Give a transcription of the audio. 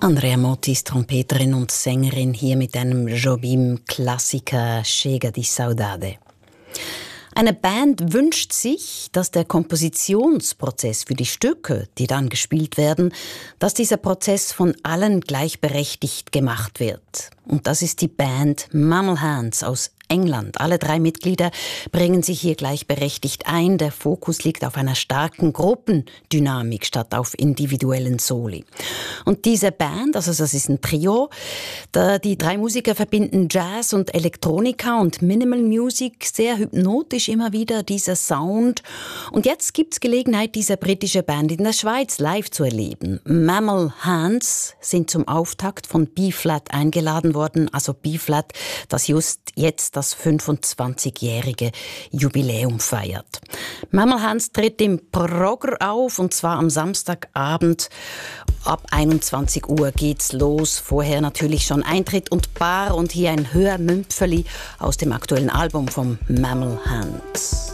Andrea Motis, Trompeterin und Sängerin, hier mit einem Jobim-Klassiker Chega di Saudade. Eine Band wünscht sich, dass der Kompositionsprozess für die Stücke, die dann gespielt werden, dass dieser Prozess von allen gleichberechtigt gemacht wird. Und das ist die Band Mammal Hands aus England. Alle 3 Mitglieder bringen sich hier gleichberechtigt ein. Der Fokus liegt auf einer starken Gruppendynamik statt auf individuellen Soli. Und diese Band, also das ist ein Trio, die 3 Musiker verbinden Jazz und Elektronika und Minimal Music, sehr hypnotisch immer wieder dieser Sound. Und jetzt gibt's Gelegenheit, diese britische Band in der Schweiz live zu erleben. Mammal Hands sind zum Auftakt von B-Flat eingeladen worden, also B-Flat, das just jetzt das 25-jährige Jubiläum feiert. Mammal Hands tritt im Progr auf, und zwar am Samstagabend. Ab 21 Uhr geht's los. Vorher natürlich schon Eintritt und Bar, und hier ein Hörmümpfeli aus dem aktuellen Album von Mammal Hands.